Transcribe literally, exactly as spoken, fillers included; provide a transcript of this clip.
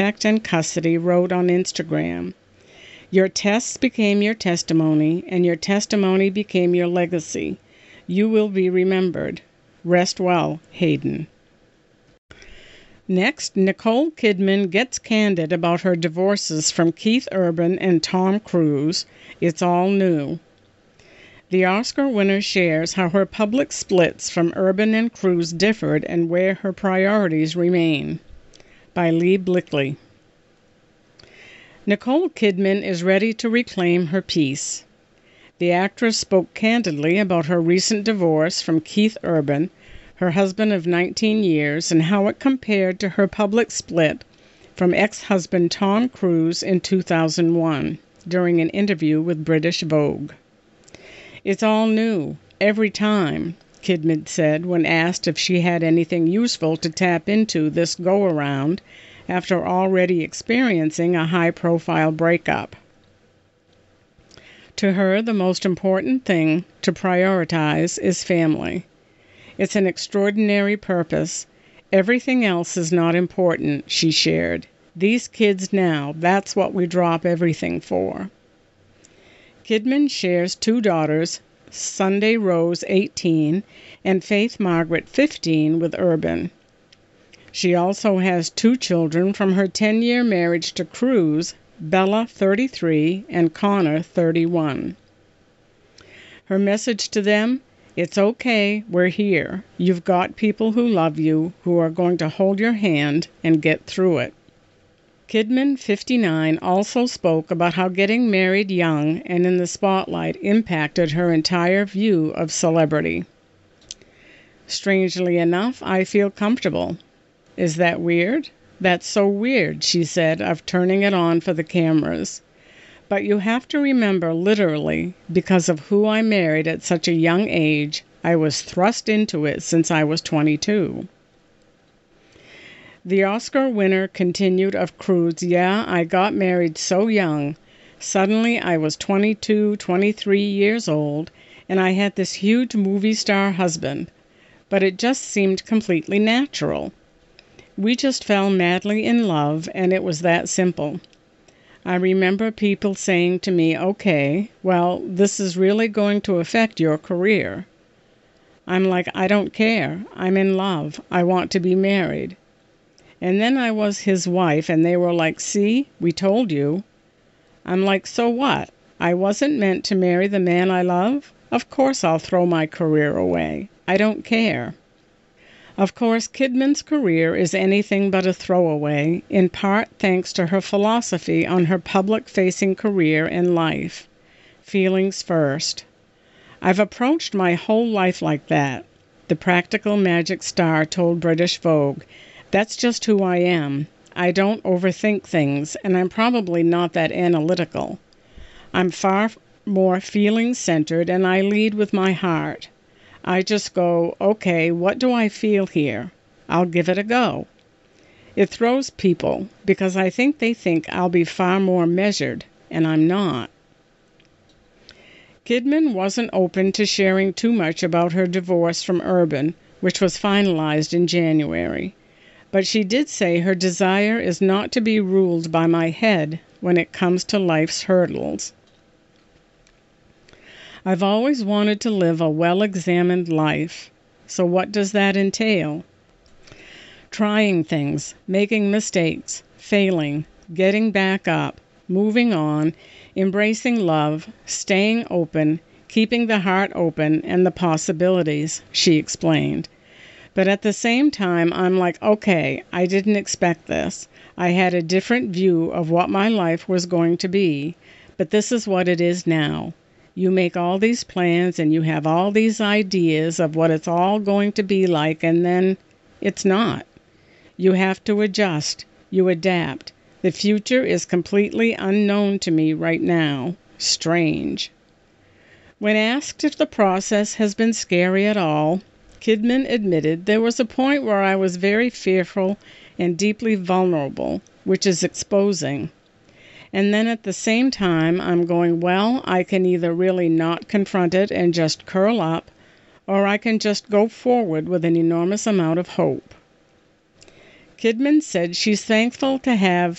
and custody wrote on Instagram, "Your tests became your testimony, and your testimony became your legacy. You will be remembered. Rest well, Hayden." Next, Nicole Kidman gets candid about her divorces from Keith Urban and Tom Cruise. It's all new. The Oscar winner shares how her public splits from Urban and Cruise differed and where her priorities remain. By Lee Blickley. Nicole Kidman is ready to reclaim her peace. The actress spoke candidly about her recent divorce from Keith Urban, her husband of nineteen years, and how it compared to her public split from ex-husband Tom Cruise in two thousand one during an interview with British Vogue. "It's all new, every time," Kidman said when asked if she had anything useful to tap into this go-around after already experiencing a high-profile breakup. To her, the most important thing to prioritize is family. It's an extraordinary purpose. Everything else is not important, she shared. These kids now, that's what we drop everything for. Kidman shares two daughters, Sunday Rose, eighteen, and Faith Margaret, fifteen, with Urban. She also has two children from her ten-year marriage to Cruise, Bella, thirty-three, and Connor, thirty-one. Her message to them, "It's okay, we're here. You've got people who love you, who are going to hold your hand and get through it." Kidman, fifty-nine, also spoke about how getting married young and in the spotlight impacted her entire view of celebrity. "Strangely enough, I feel comfortable. Is that weird? That's so weird," she said, of turning it on for the cameras. "But you have to remember, literally, because of who I married at such a young age, I was thrust into it since I was twenty-two. The Oscar winner continued of Cruise, "Yeah, I got married so young. Suddenly I was twenty-two, twenty-three years old, and I had this huge movie star husband. But it just seemed completely natural. We just fell madly in love, and it was that simple. I remember people saying to me, 'Okay, well, this is really going to affect your career.' I'm like, I don't care. I'm in love. I want to be married. And then I was his wife, and they were like, 'See, we told you.' I'm like, so what? I wasn't meant to marry the man I love? Of course I'll throw my career away. I don't care." Of course, Kidman's career is anything but a throwaway, in part thanks to her philosophy on her public-facing career and life. Feelings first. "I've approached my whole life like that," the practical magic star told British Vogue. "That's just who I am. I don't overthink things, and I'm probably not that analytical. I'm far more feeling-centered, and I lead with my heart. I just go, okay, what do I feel here? I'll give it a go." It throws people, because I think they think I'll be far more measured, and I'm not. Kidman wasn't open to sharing too much about her divorce from Urban, which was finalized in January. But she did say her desire is not to be ruled by my head when it comes to life's hurdles. "I've always wanted to live a well-examined life. So what does that entail? Trying things, making mistakes, failing, getting back up, moving on, embracing love, staying open, keeping the heart open, and the possibilities," she explained. "But at the same time, I'm like, okay, I didn't expect this. I had a different view of what my life was going to be, but this is what it is now. You make all these plans and you have all these ideas of what it's all going to be like, and then it's not. You have to adjust. You adapt. The future is completely unknown to me right now. Strange." When asked if the process has been scary at all, Kidman admitted, "There was a point where I was very fearful and deeply vulnerable, which is exposing. And then at the same time, I'm going, well, I can either really not confront it and just curl up, or I can just go forward with an enormous amount of hope." Kidman said she's thankful to have